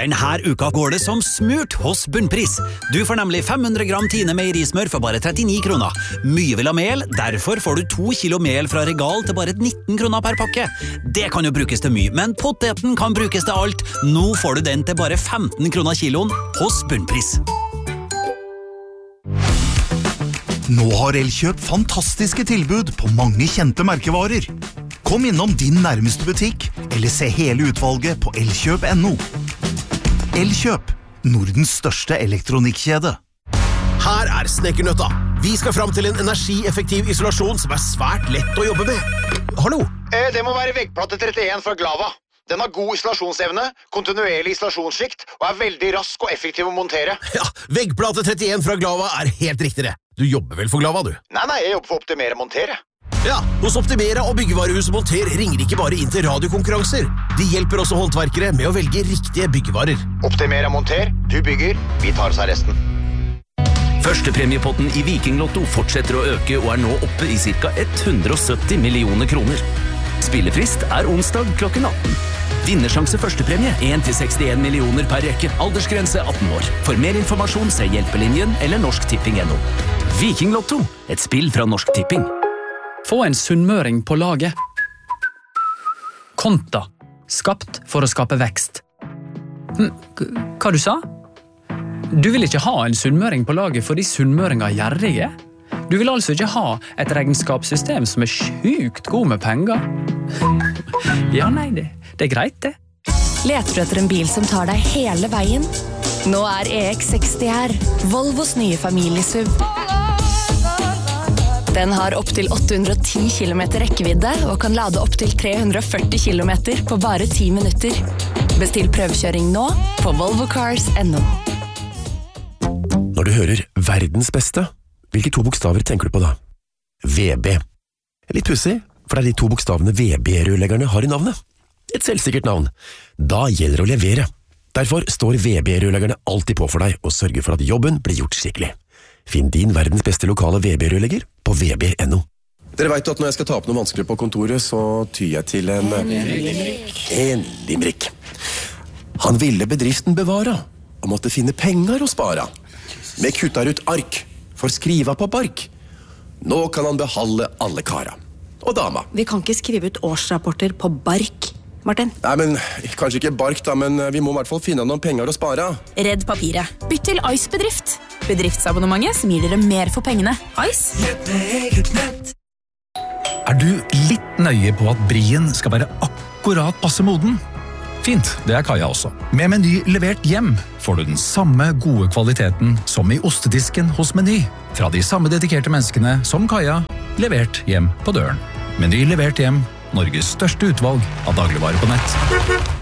Denne uka går det som smurt hos Bunnpris. Du får nemlig 500 gram Tine meierismør for bare 39 kroner. Mye vil ha mel, derfor får du 2 kilo mel fra Regal til bare 19 kroner per pakke. Det kan jo brukes til mye, men poteten kan brukes til alt. Nå får du den til bare 15 kroner kiloen hos Bunnpris. Nå har Elkjøp fantastiske tilbud på mange kjente merkevarer. Kom innom din nærmeste butikk, eller se hele utvalget på elkjøp.no. Elkjøp, Nordens største elektronikkjede. Her Snekkernøtta. Vi skal fram til en energieffektiv isolasjon som svært lett å jobbe med. Hallo? Det må være veggplate 31 fra Glava. Den har god isolasjonsevne, kontinuerlig isolasjonsskikt og veldig rask og effektiv å montere. Ja, veggplate 31 fra Glava helt riktig det. Du jobber vel for Glava, du? Nei, jeg jobber for Optimera Montere. Ja, hos Optimera og Byggevarehuset Monter ringer ikke bare inn til radiokonkurranser. De hjelper også håndverkere med å velge riktige byggevarer. Optimera Monter, du bygger, vi tar oss av resten. Førstepremiepotten i Viking Lotto fortsetter å øke og nå oppe i ca. 170 millioner kroner. Spillefrist onsdag klokken 18. Vinnersjanse førstepremie 1-61 millioner per rekke. Aldersgrense 18 år. For mer informasjon se Hjelpelinjen eller Norsk Tipping.no. Viking Lotto, et spill fra Norsk Tipping. Få en sunnmøring på laget. Konta. Skapt for å skape vekst. Hva du sa? Du vil ikke ha en sunnmøring på laget fordi sunnmøringer gjerrige? Du vil altså ikke ha et regnskapssystem som sjukt god med penger? Ja, nei, det greit det. Leter du etter en bil som tar deg hele veien? Nå EX60 her, Volvos nye familiesuv. Den har opp til 810 km rekkevidde og kan lade opp til 340 km på bare 10 minutter. Bestill prøvekjøring nå på volvocars.no. Når du hører verdens beste, hvilke 2 bokstaver tenker du på da? VB. Litt pussig, for det de 2 bokstavene VB-rørleggerne har i navnet. Et selvsikkert navn. Da gjelder det å levere. Derfor står VB-rørleggerne alltid på for deg og sørger for at jobben blir gjort skikkelig. Finn din verdens beste lokale VB-rørlegger på vb.no. Dere vet at når jeg skal ta opp noe vanskelig på kontoret, så tyr jeg til en limerick. Han ville bedriften bevara, og måtte finne penger å spara. Med kuttar ut ark, for skriva på bark. Nå kan han behalde alle kara. Og dama. Vi kan ikke skrive ut årsrapporter på bark, Martin. Nei, men kanskje ikke bark da, men vi må i hvert fall finne noen penger å spare. Redd papiret. Bytt til Ice Bedrift. Bedriftsabonnementet som gir dere mer for pengene. Ice. Du litt nøye på at brien skal være akkurat passe moden? Fint, det Kaja også. Med Meny levert hjem får du den samme gode kvaliteten som i ostedisken hos Meny. Fra de samme dedikerte menneskene som Kaja, levert hjem på døren. Meny levert hjem, Norges største utvalg av dagligvarer på nett.